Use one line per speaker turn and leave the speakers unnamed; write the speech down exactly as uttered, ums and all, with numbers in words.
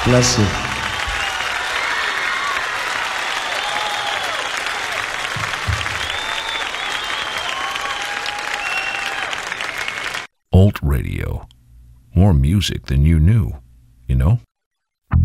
Bless you.
Alt Radio. More music than you knew, you know?